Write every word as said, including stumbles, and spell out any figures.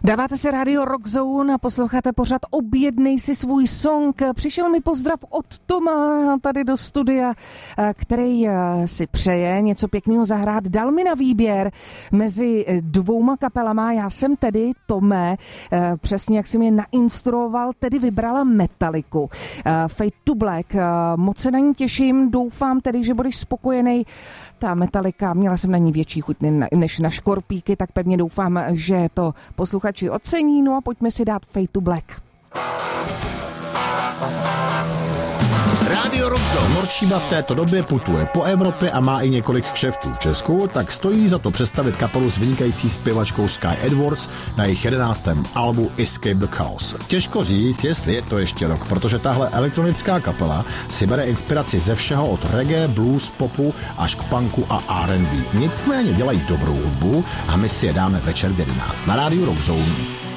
Dáváte si rádio Rockzone a posloucháte pořád Objednej si svůj song. Přišel mi pozdrav od Toma tady do studia, který si přeje něco pěkného zahrát. Dal mi na výběr mezi dvouma kapelama. Já jsem tedy, Tome, přesně jak si mě nainstruoval, tedy vybrala Metalliku. Fade to Black. Moc se na ní těším. Doufám tedy, že budeš spokojený. Ta Metallica, měla jsem na ní větší chuť než na škorpíky, tak pevně doufám, že to posluchači ocení. No a pojďme si dát Fade to Black. Rádio Rockzone. Morčíba v této době putuje po Evropě a má i několik kšeftů v Česku, tak stojí za to představit kapelu s vynikající zpěvačkou Sky Edwards na jejich jedenáctém albu Escape the Chaos. Těžko říct, jestli je to ještě rok, protože tahle elektronická kapela si bere inspiraci ze všeho od reggae, blues, popu až k punku a R and B. Nicméně dělají dobrou hudbu a my si je dáme večer v jedenáct na Rádiu Rockzone.